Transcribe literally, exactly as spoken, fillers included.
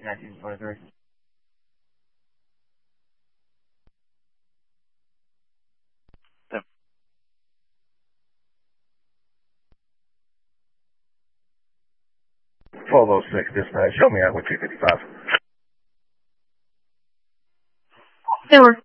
nineteen twenty-three. twelve oh six, dispatch. Show me out with two fifty-five. They were